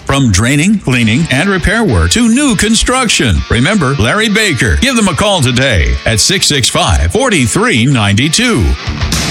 From draining, cleaning, and repair work to new construction. Remember Larry Baker. Give them a call today at 665-4392.